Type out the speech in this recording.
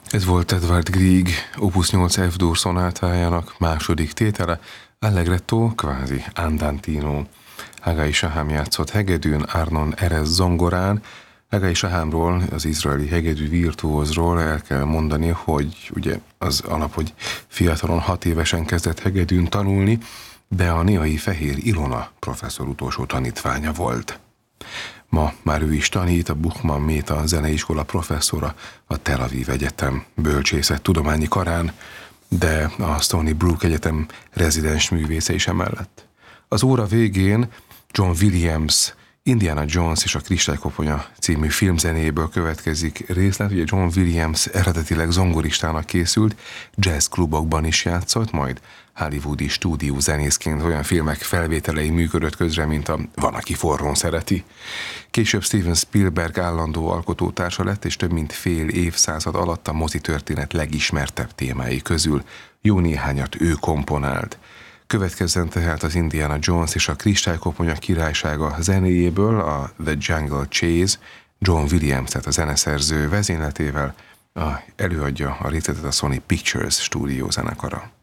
Ez volt Edvard Grieg Opus 8 F-dur szonátájának második tétele, Allegretto, kvázi andantino. Hagai Sahám játszott hegedűn, Arnon Erez zongorán. Hagai Sahámról, az izraeli hegedű virtuózról el kell mondani, hogy ugye az alap, hogy fiatalon 6 évesen kezdett hegedűn tanulni, de a néhai Fehér Ilona professzor utolsó tanítványa volt. Ma már ő is tanít, a Buchmann Méta zeneiskola professzora a Tel Aviv Egyetem bölcsészettudományi karán, de a Stony Brook Egyetem rezidens művésze is emellett. Az óra végén John Williams Indiana Jones és a Kristálykoponya című filmzenéből következik részlet. Ugye John Williams eredetileg zongoristának készült, jazzklubokban is játszott, majd hollywoodi stúdiózenészként olyan filmek felvételei működött közre, mint a Van, aki forrón szereti. Később Steven Spielberg állandó alkotótársa lett, és több mint fél évszázad alatt a mozitörténet legismertebb témái közül jó néhányat ő komponált. Következzen tehát az Indiana Jones és a Kristálykoponya királysága zenéjéből, a The Jungle Chase, John Williams, tehát a zeneszerző vezényletével előadja a részletet a Sony Pictures stúdiózenekara.